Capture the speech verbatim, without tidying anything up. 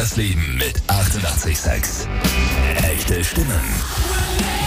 das Leben mit achtundachtzig Komma sechs. Echte Stimmen.